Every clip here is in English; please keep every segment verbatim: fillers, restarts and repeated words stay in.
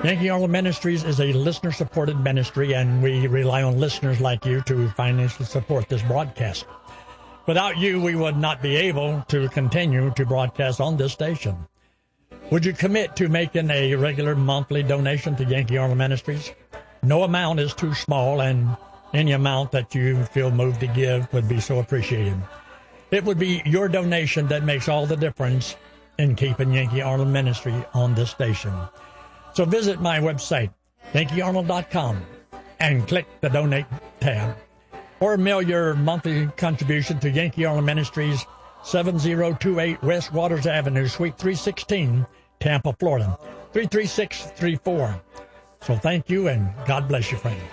Yankee Arnold Ministries is a listener-supported ministry, and we rely on listeners like you to financially support this broadcast. Without you, we would not be able to continue to broadcast on this station. Would you commit to making a regular monthly donation to Yankee Arnold Ministries? No amount is too small, and any amount that you feel moved to give would be so appreciated. It would be your donation that makes all the difference in keeping Yankee Arnold Ministry on this station. So visit my website, Yankee Arnold dot com, and click the Donate tab. Or mail your monthly contribution to Yankee Arnold Ministries, seven oh two eight West Waters Avenue, Suite three sixteen, Tampa, Florida, three three six three four. So thank you, and God bless you, friend.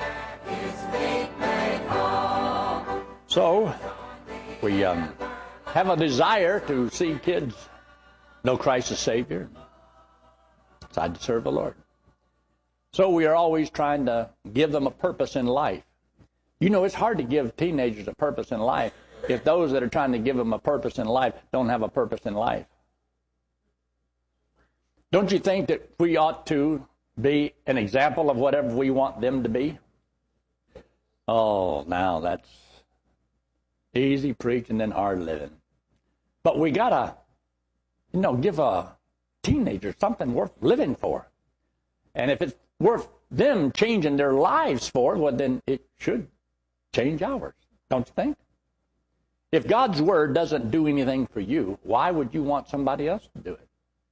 So, we um, have a desire to see kids know Christ as Savior, decide to serve the Lord. So we are always trying to give them a purpose in life. You know, it's hard to give teenagers a purpose in life if those that are trying to give them a purpose in life don't have a purpose in life. Don't you think that we ought to be an example of whatever we want them to be? Oh, now that's easy preaching and hard living. But we got to, you know, give a teenager something worth living for. And if it's worth them changing their lives for, well, then it should change ours, don't you think? If God's Word doesn't do anything for you, why would you want somebody else to do it?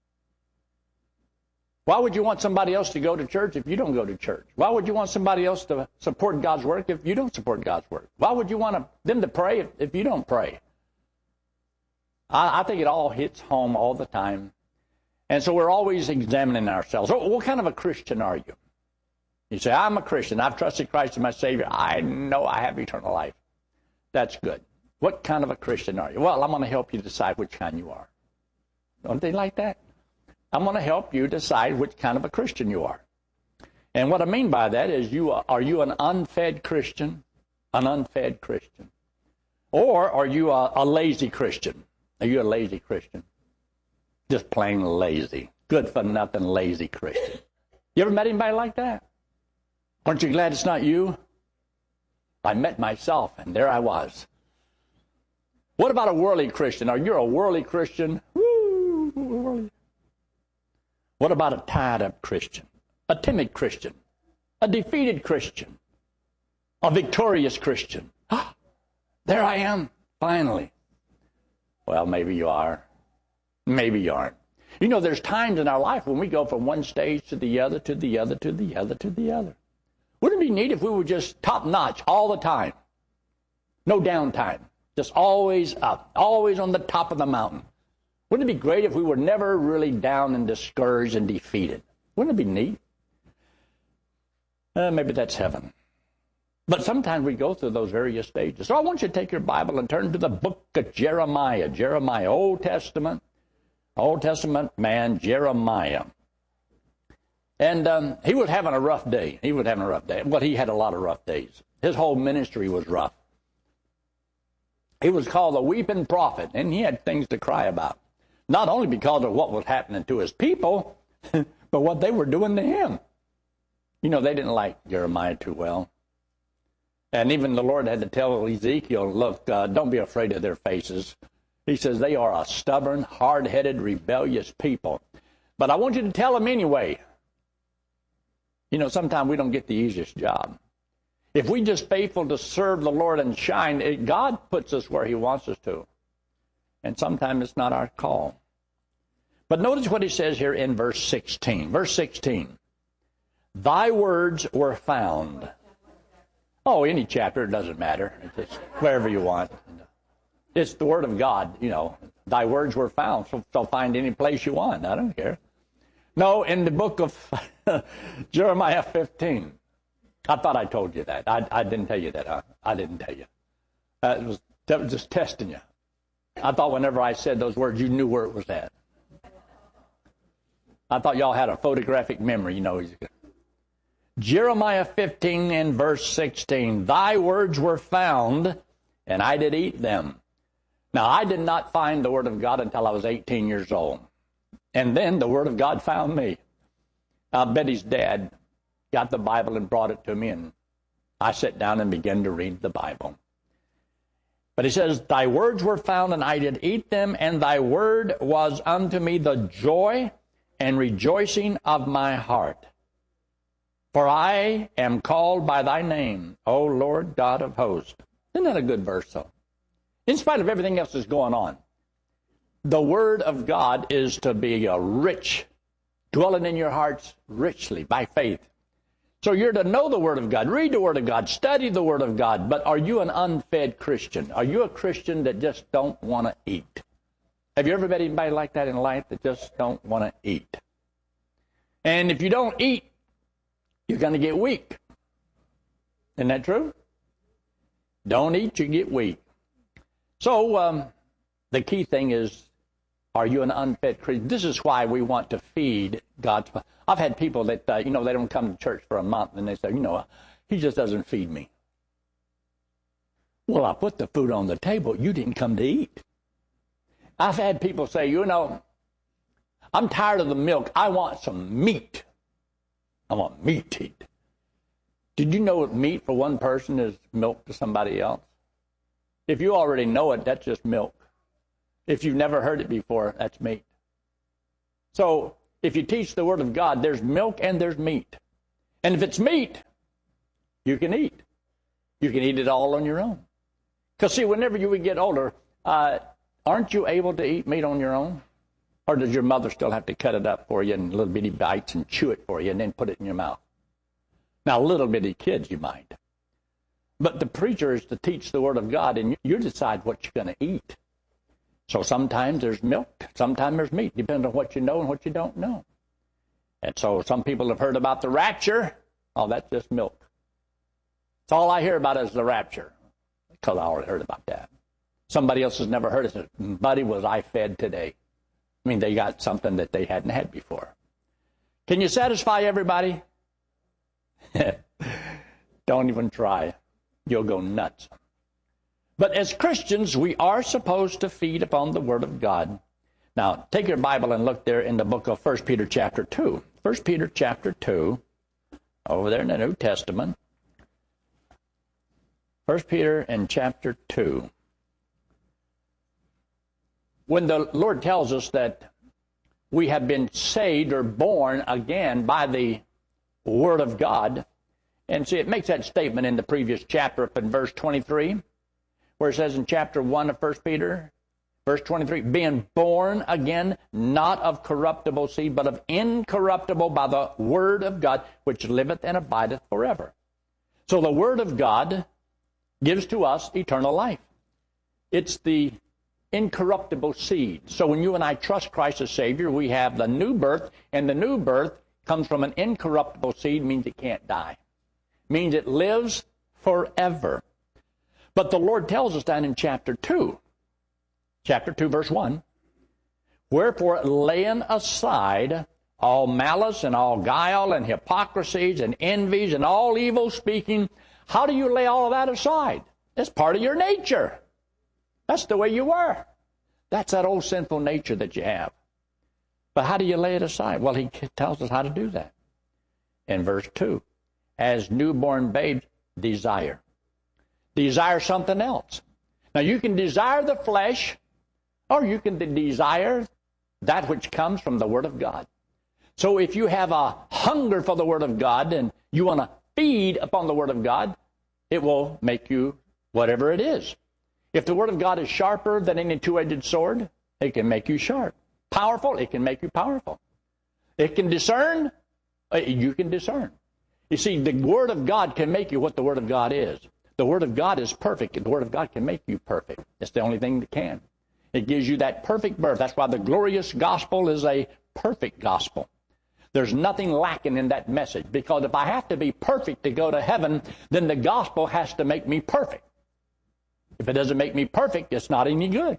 Why would you want somebody else to go to church if you don't go to church? Why would you want somebody else to support God's work if you don't support God's work? Why would you want them to pray if, if you don't pray? I, I think it all hits home all the time. And so we're always examining ourselves. Oh, what kind of a Christian are you? You say, I'm a Christian. I've trusted Christ as my Savior. I know I have eternal life. That's good. What kind of a Christian are you? Well, I'm going to help you decide which kind you are. Don't they like that? I'm going to help you decide which kind of a Christian you are. And what I mean by that is, you are, are you an unfed Christian? An unfed Christian? Or are you a, a lazy Christian? Are you a lazy Christian? Just plain lazy. Good for nothing lazy Christian. You ever met anybody like that? Aren't you glad it's not you? I met myself, and there I was. What about a worldly Christian? Are you a worldly Christian? Woo, worldly. What about a tied-up Christian? A timid Christian? A defeated Christian? A victorious Christian? Ah, there I am, finally. Well, maybe you are. Maybe you aren't. You know, there's times in our life when we go from one stage to the other, to the other, to the other, to the other. Wouldn't it be neat if we were just top-notch all the time? No downtime. Just always up. Always on the top of the mountain. Wouldn't it be great if we were never really down and discouraged and defeated? Wouldn't it be neat? Uh, maybe that's heaven. But sometimes we go through those various stages. So I want you to take your Bible and turn to the book of Jeremiah. Jeremiah, Old Testament. Old Testament man, Jeremiah. And um, he was having a rough day. He was having a rough day. Well, he had a lot of rough days. His whole ministry was rough. He was called a weeping prophet, and he had things to cry about. Not only because of what was happening to his people, but what they were doing to him. You know, they didn't like Jeremiah too well. And even the Lord had to tell Ezekiel, look, uh, don't be afraid of their faces. He says they are a stubborn, hard-headed, rebellious people. But I want you to tell them anyway. You know, sometimes we don't get the easiest job. If we just faithful to serve the Lord and shine, it, God puts us where he wants us to. And sometimes it's not our call. But notice what he says here in verse sixteen. Verse sixteen. Thy words were found. Oh, any chapter, it doesn't matter. It's just wherever you want. It's the word of God, you know. Thy words were found, so, so find any place you want. I don't care. No, in the book of Jeremiah fifteen. I thought I told you that. I, I didn't tell you that, huh? I didn't tell you. Uh, it was, that was just testing you. I thought whenever I said those words, you knew where it was at. I thought y'all had a photographic memory, you know. Jeremiah fifteen and verse sixteen. Thy words were found, and I did eat them. Now, I did not find the Word of God until I was eighteen years old. And then the Word of God found me. Uh, Betty's dad got the Bible and brought it to me, and I sat down and began to read the Bible. But he says, thy words were found, and I did eat them, and thy word was unto me the joy and rejoicing of my heart. For I am called by thy name, O Lord God of hosts. Isn't that a good verse, though? In spite of everything else that's going on, the word of God is to be a rich, dwelling in your hearts richly by faith. So you're to know the Word of God, read the Word of God, study the Word of God, but are you an unfed Christian? Are you a Christian that just don't want to eat? Have you ever met anybody like that in life that just don't want to eat? And if you don't eat, you're going to get weak. Isn't that true? Don't eat, you get weak. So um, the key thing is, are you an unfed Christian? This is why we want to feed God's. I've had people that, uh, you know, they don't come to church for a month, and they say, you know, he just doesn't feed me. Well, I put the food on the table. You didn't come to eat. I've had people say, you know, I'm tired of the milk. I want some meat. I want meat to eat. Did you know that meat for one person is milk to somebody else? If you already know it, that's just milk. If you've never heard it before, that's meat. So if you teach the Word of God, there's milk and there's meat. And if it's meat, you can eat. You can eat it all on your own. Because, see, whenever you would get older, uh, aren't you able to eat meat on your own? Or does your mother still have to cut it up for you in little bitty bites and chew it for you and then put it in your mouth? Now, little bitty kids, you might. But the preacher is to teach the Word of God, and you, you decide what you're going to eat. So sometimes there's milk, sometimes there's meat, depending on what you know and what you don't know. And so some people have heard about the rapture. Oh, that's just milk. That's all I hear about is the rapture, because I already heard about that. Somebody else has never heard it. Buddy, was I fed today? I mean, they got something that they hadn't had before. Can you satisfy everybody? Don't even try. You'll go nuts. But as Christians, we are supposed to feed upon the Word of God. Now, take your Bible and look there in the book of First Peter chapter two. First Peter chapter two, over there in the New Testament. First Peter in chapter two. When the Lord tells us that we have been saved or born again by the Word of God, and see, it makes that statement in the previous chapter up in verse twenty-three. Where it says in chapter one of First Peter, verse twenty-three, being born again, not of corruptible seed, but of incorruptible by the Word of God, which liveth and abideth forever. So the Word of God gives to us eternal life. It's the incorruptible seed. So when you and I trust Christ as Savior, we have the new birth, and the new birth comes from an incorruptible seed, means it can't die. Means it lives forever. But the Lord tells us that in chapter two, chapter two, verse one, wherefore laying aside all malice and all guile and hypocrisies and envies and all evil speaking, how do you lay all of that aside? It's part of your nature. That's the way you were. That's that old sinful nature that you have. But how do you lay it aside? Well, he tells us how to do that. In verse two, as newborn babes desire. Desire something else. Now, you can desire the flesh, or you can desire that which comes from the Word of God. So if you have a hunger for the Word of God and you want to feed upon the Word of God, it will make you whatever it is. If the Word of God is sharper than any two-edged sword, it can make you sharp. Powerful, it can make you powerful. It can discern, you can discern. You see, the Word of God can make you what the Word of God is. The Word of God is perfect. The Word of God can make you perfect. It's the only thing that can. It gives you that perfect birth. That's why the glorious gospel is a perfect gospel. There's nothing lacking in that message, because if I have to be perfect to go to heaven, then the gospel has to make me perfect. If it doesn't make me perfect, it's not any good.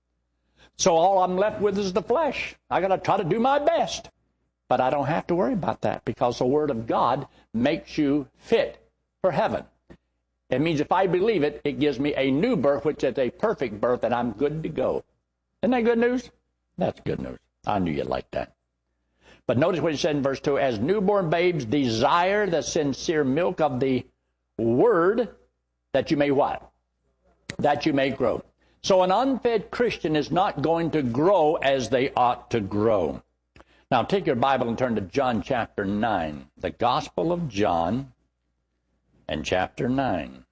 So all I'm left with is the flesh. I got to try to do my best. But I don't have to worry about that, because the Word of God makes you fit for heaven. It means if I believe it, it gives me a new birth, which is a perfect birth, and I'm good to go. Isn't that good news? That's good news. I knew you'd like that. But notice what he said in verse two, as newborn babes desire the sincere milk of the word, that you may what? That you may grow. So an unfed Christian is not going to grow as they ought to grow. Now take your Bible and turn to John chapter nine. The Gospel of John and chapter nine.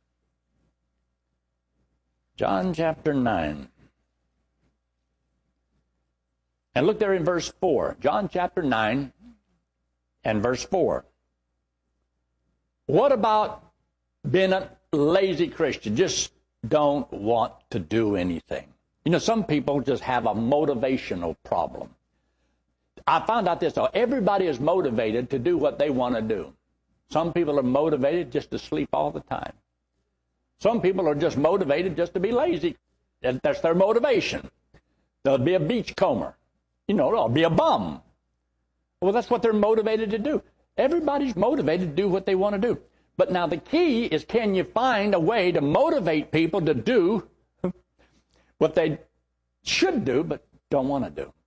John chapter nine. And look there in verse four. John chapter nine and verse four. What about being a lazy Christian? Just don't want to do anything. You know, some people just have a motivational problem. I found out this, though. Everybody is motivated to do what they want to do. Some people are motivated just to sleep all the time. Some people are just motivated just to be lazy. That's their motivation. They'll be a beachcomber. You know, they'll be a bum. Well, that's what they're motivated to do. Everybody's motivated to do what they want to do. But now the key is, can you find a way to motivate people to do what they should do but don't want to do?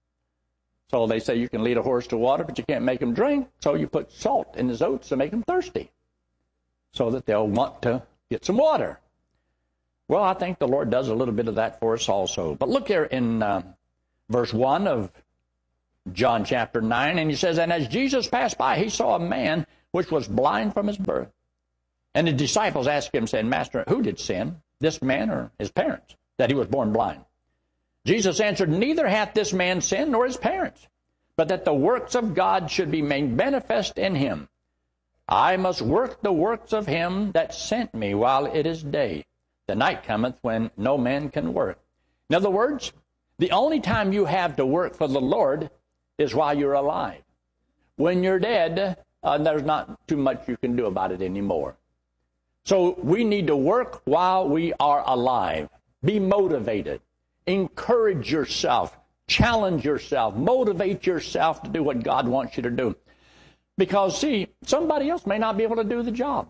So they say you can lead a horse to water, but you can't make him drink. So you put salt in his oats to make him thirsty so that they'll want to get some water. Well, I think the Lord does a little bit of that for us also. But look here in uh, verse one of John chapter nine, and he says, and as Jesus passed by, he saw a man which was blind from his birth. And the disciples asked him, saying, Master, who did sin, this man or his parents, that he was born blind? Jesus answered, neither hath this man sinned nor his parents, but that the works of God should be made manifest in him. I must work the works of him that sent me while it is day. The night cometh when no man can work. In other words, the only time you have to work for the Lord is while you're alive. When you're dead, uh, there's not too much you can do about it anymore. So we need to work while we are alive. Be motivated. Encourage yourself. Challenge yourself. Motivate yourself to do what God wants you to do. Because, see, somebody else may not be able to do the job.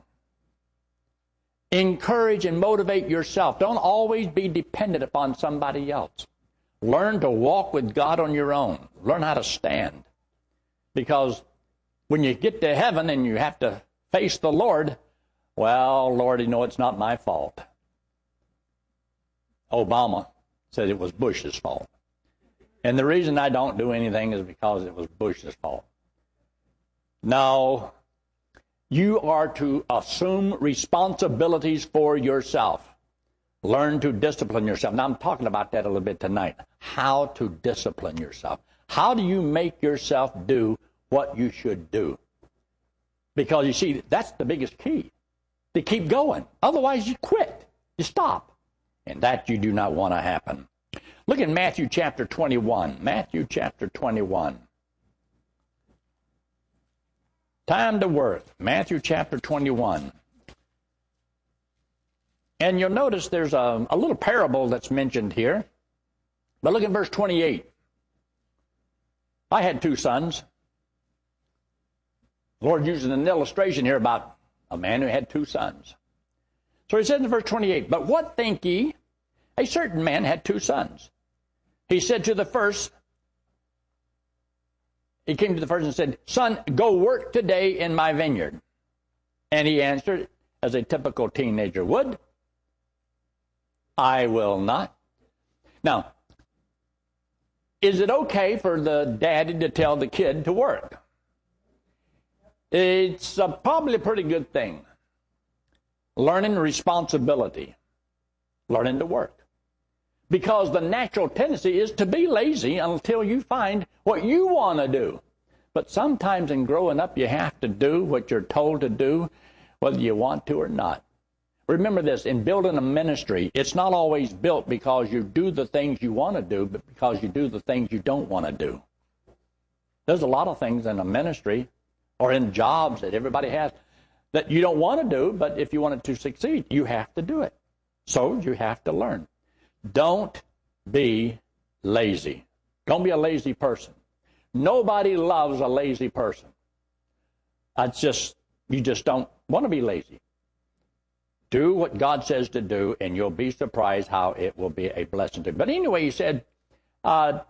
Encourage and motivate yourself. Don't always be dependent upon somebody else. Learn to walk with God on your own. Learn how to stand. Because when you get to heaven and you have to face the Lord, well, Lord, you know, it's not my fault. Obama said it was Bush's fault. And the reason I don't do anything is because it was Bush's fault. No, you are to assume responsibilities for yourself. Learn to discipline yourself. Now, I'm talking about that a little bit tonight. How to discipline yourself. How do you make yourself do what you should do? Because, you see, that's the biggest key. To keep going. Otherwise, you quit. You stop. And that you do not want to happen. Look at Matthew chapter twenty-one. Matthew chapter twenty-one. Time to work. Matthew chapter twenty-one. And you'll notice there's a, a little parable that's mentioned here. But look at verse twenty-eight. I had two sons. The Lord uses an illustration here about a man who had two sons. So he said in verse twenty-eight, but what think ye? A certain man had two sons. He said to the first, he came to the first and said, son, go work today in my vineyard. And he answered, as a typical teenager would, I will not. Now, is it okay for the daddy to tell the kid to work? It's a, probably a pretty good thing. Learning responsibility. Learning to work. Because the natural tendency is to be lazy until you find what you want to do. But sometimes in growing up, you have to do what you're told to do, whether you want to or not. Remember this, in building a ministry, it's not always built because you do the things you want to do, but because you do the things you don't want to do. There's a lot of things in a ministry or in jobs that everybody has that you don't want to do, but if you want it to succeed, you have to do it. So you have to learn. Don't be lazy. Don't be a lazy person. Nobody loves a lazy person. That's just, you just don't want to be lazy. Do what God says to do, and you'll be surprised how it will be a blessing to you. But anyway, he said, uh,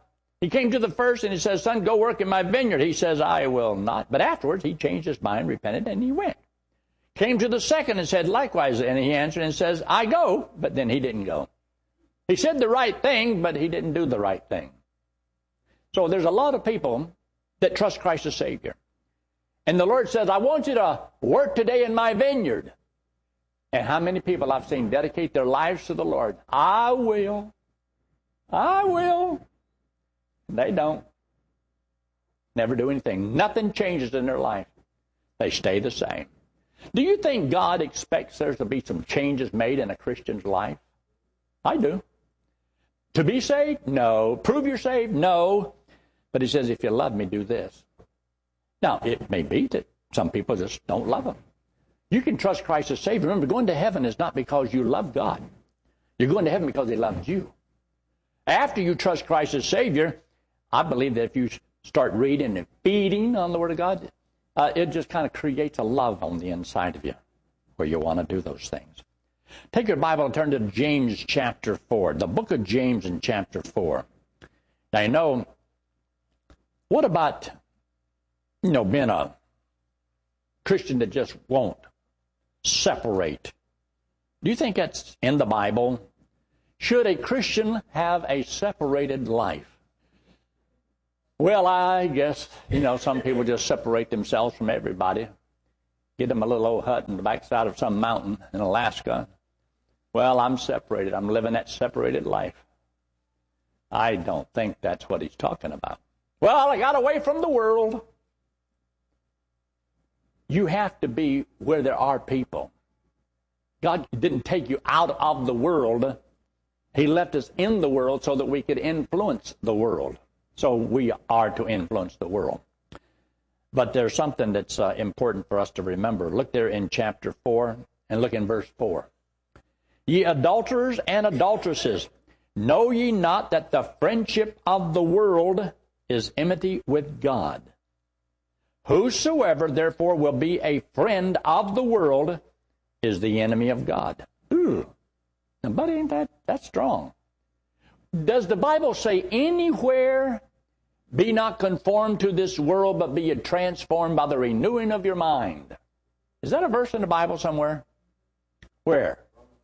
He came to the first and he says, son, go work in my vineyard. He says, I will not. But afterwards he changed his mind, repented, and he went. Came to the second and said likewise, and he answered and says, I go, but then he didn't go. He said the right thing, but he didn't do the right thing. So there's a lot of people that trust Christ as Savior. And the Lord says, I want you to work today in my vineyard. And how many people I've seen dedicate their lives to the Lord? I will. I will. They don't. Never do anything. Nothing changes in their life. They stay the same. Do you think God expects there to be some changes made in a Christian's life? I do. To be saved? No. Prove you're saved? No. But he says, if you love me, do this. Now, it may be that some people just don't love him. You can trust Christ as Savior. Remember, going to heaven is not because you love God. You're going to heaven because he loves you. After you trust Christ as Savior, I believe that if you start reading and feeding on the Word of God, uh, it just kind of creates a love on the inside of you where you want to do those things. Take your Bible and turn to James chapter four, the book of James in chapter four. Now, you know, what about, you know, being a Christian that just won't separate? Do you think that's in the Bible? Should a Christian have a separated life? Well, I guess, you know, some people just separate themselves from everybody. Get them a little old hut in the backside of some mountain in Alaska. Well, I'm separated. I'm living that separated life. I don't think that's what he's talking about. Well, I got away from the world. You have to be where there are people. God didn't take you out of the world. He left us in the world so that we could influence the world. So we are to influence the world. But there's something that's uh, important for us to remember. Look there in chapter four and look in verse four. Ye adulterers and adulteresses, know ye not that the friendship of the world is enmity with God? Whosoever therefore will be a friend of the world is the enemy of God. Ooh. Now, buddy, ain't that that's strong? Does the Bible say anywhere, be not conformed to this world, but be transformed by the renewing of your mind? Is that a verse in the Bible somewhere? Where?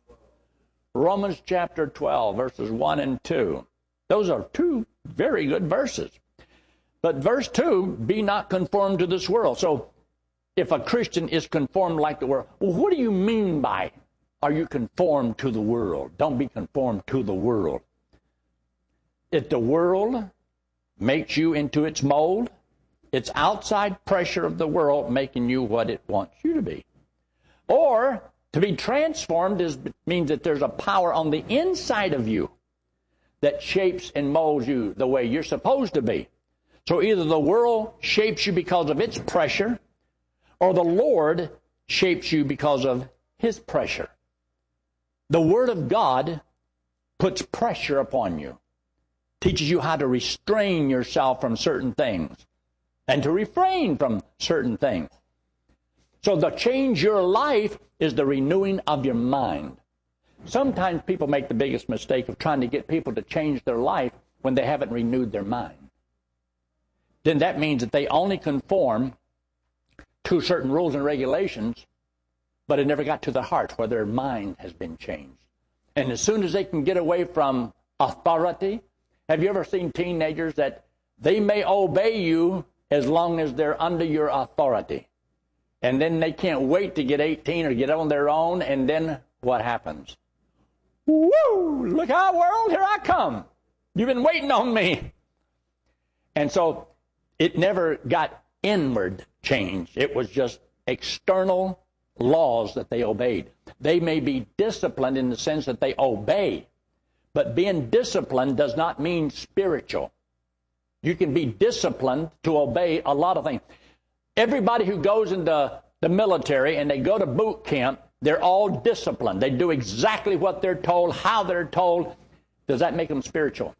Romans chapter twelve, verses one and two. Those are two very good verses. But verse two, be not conformed to this world. So if a Christian is conformed like the world, well, what do you mean by are you conformed to the world? Don't be conformed to the world. If the world makes you into its mold, it's outside pressure of the world making you what it wants you to be. Or to be transformed is, means that there's a power on the inside of you that shapes and molds you the way you're supposed to be. So either the world shapes you because of its pressure, or the Lord shapes you because of his pressure. The Word of God puts pressure upon you, teaches you how to restrain yourself from certain things and to refrain from certain things. So the change your life is the renewing of your mind. Sometimes people make the biggest mistake of trying to get people to change their life when they haven't renewed their mind. Then that means that they only conform to certain rules and regulations, but it never got to the heart where their mind has been changed. And as soon as they can get away from authority, have you ever seen teenagers that they may obey you as long as they're under your authority? And then they can't wait to get eighteen or get on their own, and then what happens? Woo! Look out, world, here I come. You've been waiting on me. And so it never got inward change. It was just external laws that they obeyed. They may be disciplined in the sense that they obey, but being disciplined does not mean spiritual. You can be disciplined to obey a lot of things. Everybody who goes into the military and they go to boot camp, they're all disciplined. They do exactly what they're told, how they're told. Does that make them spiritual?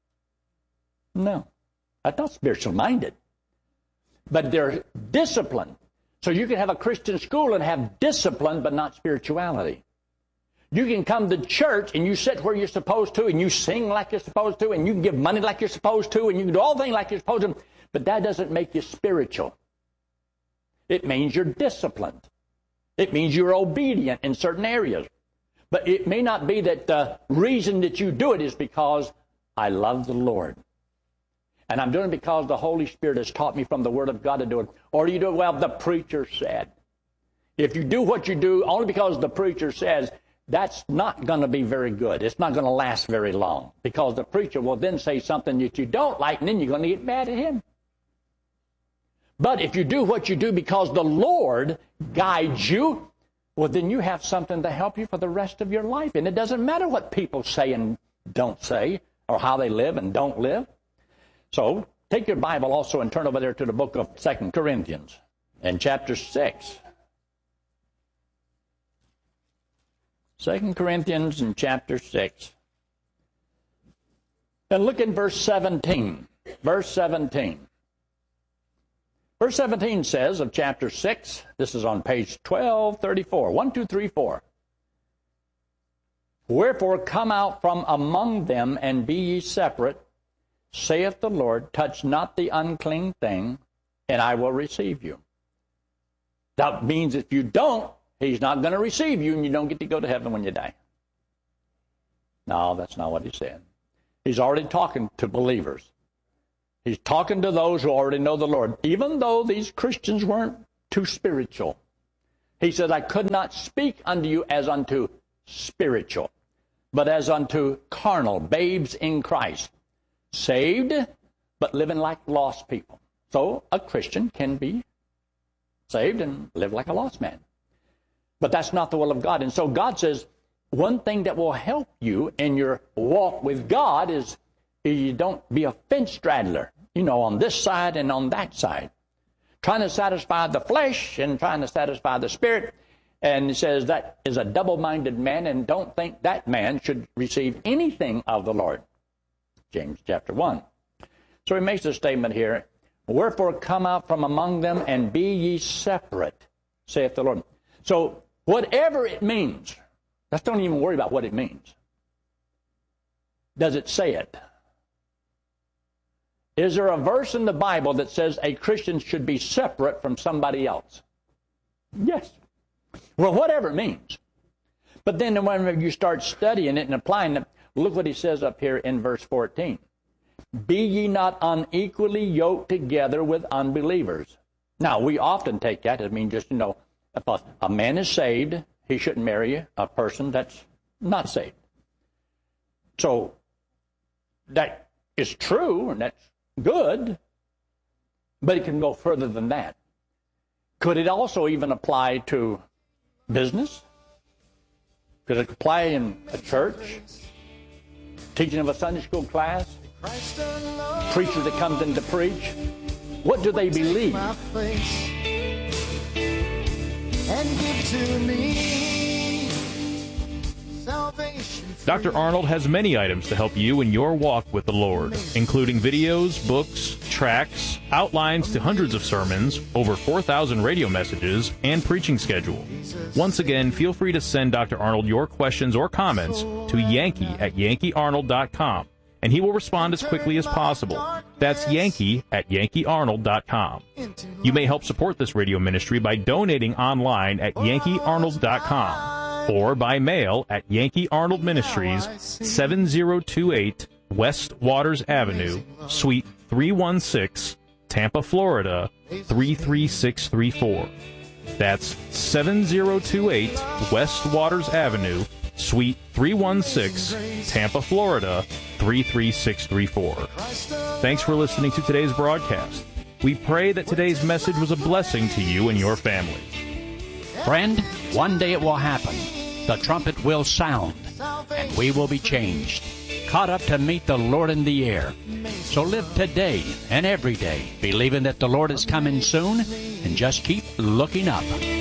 No. That's not spiritual-minded. But they're disciplined. So you can have a Christian school and have discipline, but not spirituality. You can come to church and you sit where you're supposed to and you sing like you're supposed to and you can give money like you're supposed to and you can do all things like you're supposed to, but that doesn't make you spiritual. It means you're disciplined. It means you're obedient in certain areas. But it may not be that the reason that you do it is because I love the Lord. And I'm doing it because the Holy Spirit has taught me from the Word of God to do it. Or you do it, well, the preacher said. If you do what you do only because the preacher says, that's not going to be very good. It's not going to last very long. Because the preacher will then say something that you don't like, and then you're going to get mad at him. But if you do what you do because the Lord guides you, well, then you have something to help you for the rest of your life. And it doesn't matter what people say and don't say, or how they live and don't live. So, take your Bible also and turn over there to the book of Second Corinthians and chapter six. Second Corinthians and chapter six. And look in verse seventeen. Verse seventeen. Verse seventeen says of chapter six, this is on page twelve thirty-four, one, two, three, four. Wherefore come out from among them and be ye separate, saith the Lord, touch not the unclean thing, and I will receive you. That means if you don't, he's not going to receive you, and you don't get to go to heaven when you die. No, that's not what he said. He's already talking to believers. He's talking to those who already know the Lord, even though these Christians weren't too spiritual. He said, I could not speak unto you as unto spiritual, but as unto carnal, babes in Christ, saved, but living like lost people. So a Christian can be saved and live like a lost man. But that's not the will of God. And so God says, one thing that will help you in your walk with God is you don't be a fence straddler, you know, on this side and on that side, trying to satisfy the flesh and trying to satisfy the spirit. And he says that is a double-minded man, and don't think that man should receive anything of the Lord. James chapter one. So he makes a statement here, wherefore come out from among them and be ye separate, saith the Lord. So whatever it means, let's don't even worry about what it means. Does it say it? Is there a verse in the Bible that says a Christian should be separate from somebody else? Yes. Well, whatever it means. But then when you start studying it and applying it, look what he says up here in verse fourteen. Be ye not unequally yoked together with unbelievers. Now, we often take that as mean just, you know, if a, a man is saved, he shouldn't marry a person that's not saved. So, that is true, and that's good, but it can go further than that. Could it also even apply to business? Could it apply in a church? Teaching of a Sunday school class? Preacher that comes in to preach? What do they believe? And give to me salvation. Doctor Arnold has many items to help you in your walk with the Lord, including videos, books, tracts, outlines to hundreds of sermons, over four thousand radio messages, and preaching schedule. Once again, feel free to send Doctor Arnold your questions or comments to Yankee at Yankee Arnold dot com, and he will respond as quickly as possible. That's Yankee at Yankee Arnold dot com. You may help support this radio ministry by donating online at Yankee Arnold dot com or by mail at Yankee Arnold Ministries, seven oh two eight West Waters Avenue, Suite three one six, Tampa, Florida, three three six three four. That's seven oh two eight West Waters Avenue, Suite three one six, Tampa, Florida, three three six three four. Thanks for listening to today's broadcast. We pray that today's message was a blessing to you and your family. Friend, one day it will happen. The trumpet will sound, and we will be changed, caught up to meet the Lord in the air. So live today and every day, believing that the Lord is coming soon, and just keep looking up.